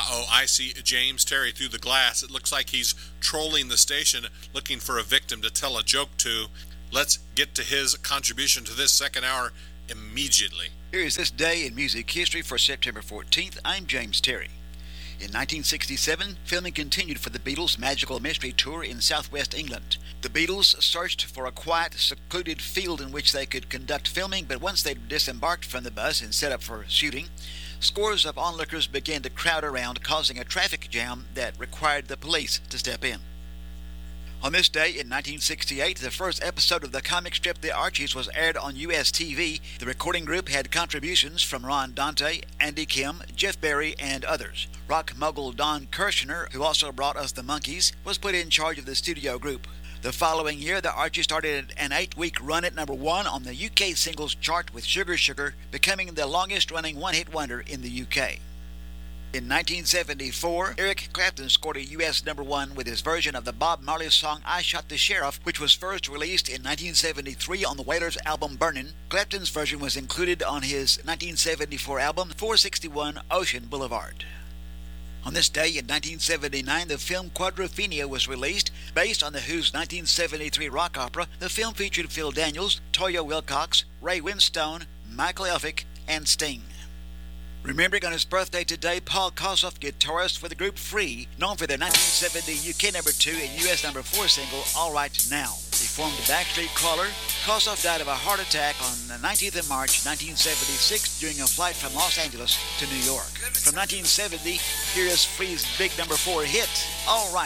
Uh-oh, I see James Terry through the glass. It looks like he's trolling the station looking for a victim to tell a joke to. Let's get to his contribution to this second hour immediately. Here is this day in music history for September 14th. I'm James Terry. In 1967, filming continued for the Beatles' Magical Mystery Tour in southwest England. The Beatles searched for a quiet, secluded field in which they could conduct filming, but once they disembarked from the bus and set up for shooting, scores of onlookers began to crowd around, causing a traffic jam that required the police to step in. On this day in 1968, the first episode of the comic strip The Archies was aired on U.S. TV. The recording group had contributions from Ron Dante, Andy Kim, Jeff Berry, and others. Rock mogul Don Kirshner, who also brought us the Monkees, was put in charge of the studio group. The following year, The Archies started an 8-week run at number 1 on the UK singles chart with Sugar Sugar, becoming the longest-running one-hit wonder in the UK. In 1974, Eric Clapton scored a U.S. number 1 with his version of the Bob Marley song I Shot the Sheriff, which was first released in 1973 on the Wailers album Burnin'. Clapton's version was included on his 1974 album 461 Ocean Boulevard. On this day in 1979, the film Quadrophenia was released. Based on The Who's 1973 rock opera, the film featured Phil Daniels, Toyah Willcox, Ray Winstone, Michael Elphick, and Sting. Remembering on his birthday today, Paul Kossoff, guitarist for the group Free, known for their 1970 UK number 2 and US number 4 single, All Right Now. They formed the Backstreet Crawler. Kossoff died of a heart attack on the 19th of March, 1976, during a flight from Los Angeles to New York. From 1970, here is Free's big number 4 hit, All Right.